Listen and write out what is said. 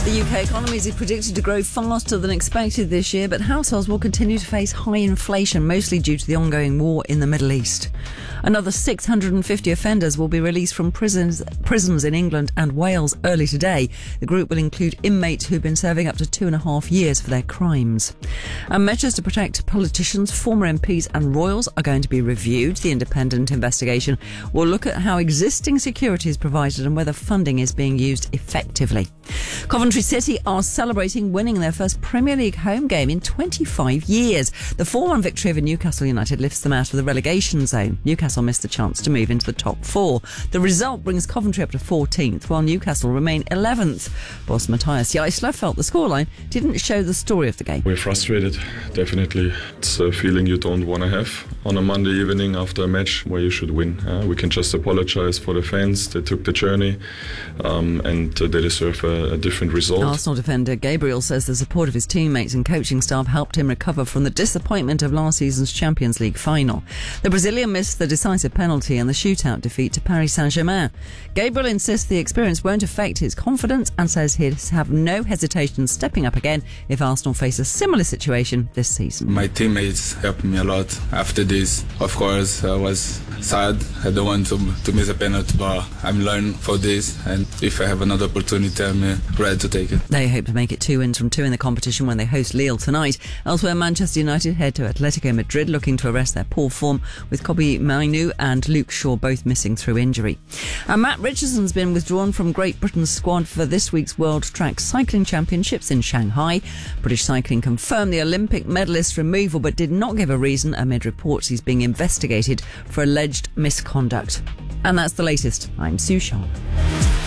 The UK economy is predicted to grow faster than expected this year, but households will continue to face high inflation, mostly due to the ongoing war in the Middle East. Another 650 offenders will be released from prisons in England and Wales early today. The group will include inmates who've been serving up to 2.5 years for their crimes. And measures to protect politicians, former MPs and royals are going to be reviewed. The independent investigation will look at how existing security is provided and whether funding is being used effectively. Coventry City are celebrating winning their first Premier League home game in 25 years. The 4-1 victory over Newcastle United lifts them out of the relegation zone. Newcastle missed the chance to move into the top 4. The result brings Coventry up to 14th, while Newcastle remain 11th. Boss Matthias Jaisler felt the scoreline didn't show the story of the game. We're frustrated, definitely. It's a feeling you don't want to have on a Monday evening after a match where you should win. We can just apologise for the fans. They took the journey and they deserve a different result. Arsenal defender Gabriel says the support of his teammates and coaching staff helped him recover from the disappointment of last season's Champions League final. The Brazilian missed the decisive penalty and the shootout defeat to Paris Saint-Germain. Gabriel insists the experience won't affect his confidence and says he'd have no hesitation stepping up again if Arsenal face a similar situation this season. My teammates helped me a lot after this. Of course, I was sad. I don't want to miss a penalty, but I'm learning for this, and if I have another opportunity, I'm ready to take it. They hope to make it 2 wins from 2 in the competition when they host Lille tonight. Elsewhere, Manchester United head to Atletico Madrid looking to arrest their poor form, with Kobbie Mainoo and Luke Shaw both missing through injury. And Matt Richardson's been withdrawn from Great Britain's squad for this week's World Track Cycling Championships in Shanghai. British Cycling confirmed the Olympic medalist's removal but did not give a reason amid reports he's being investigated for alleged misconduct. And that's the latest. I'm Sue Sharp.